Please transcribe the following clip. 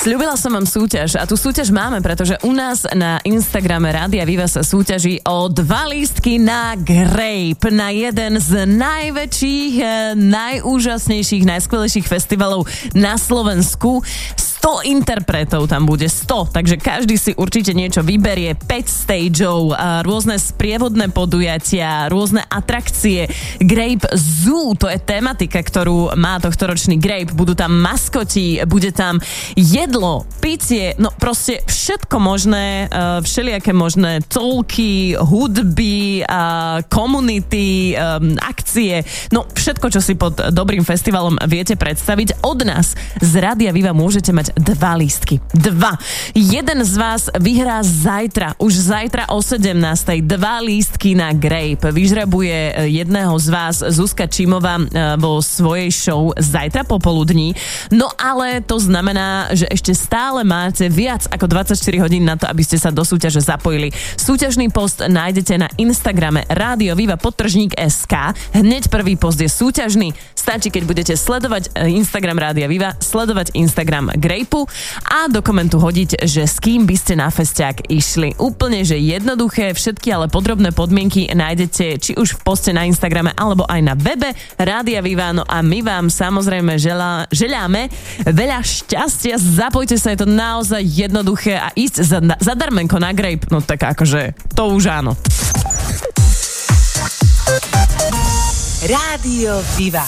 Sľúbila som vám súťaž a tú súťaž máme, pretože u nás na Instagrame Rádia Viva sa súťaží o 2 lístky na Grape, na jeden z najväčších, najúžasnejších, najskvelejších festivalov na Slovensku. 100 interpretov tam bude, 100, takže každý si určite niečo vyberie, 5 stageov, rôzne sprievodné podujatia, rôzne atrakcie. Grape Zoo, to je tematika, ktorú má tohtoročný Grape. Budú tam maskoti, bude tam jedlo, pitie, no proste všetko možné, všelijaké možné tolky, hudby, komunity, akcie, no všetko, čo si pod dobrým festivalom viete predstaviť. Od nás z Rádia Viva môžete mať 2 lístky. 2. Jeden z vás vyhrá zajtra, už zajtra o 17:00 2 lístky na Grape. Vyžrebuje jedného z vás Zuzka Čímová vo svojej show zajtra popoludní. No ale to znamená, že ešte stále máte viac ako 24 hodín na to, aby ste sa do súťaže zapojili. Súťažný post nájdete na Instagrame Rádio Viva _SK. Hneď prvý post je súťažný. Stačí, keď budete sledovať Instagram Rádia Viva, sledovať Instagram Grape a do komentu hodiť, že s kým by ste na festiak išli. Úplne, že jednoduché, všetky ale podrobné podmienky nájdete či už v poste na Instagrame alebo aj na webe Rádia Viva. No a my vám samozrejme želáme veľa šťastia, zapojte sa, je to naozaj jednoduché a ísť zadarmenko na Grape, no tak akože to už áno. Rádio Viva.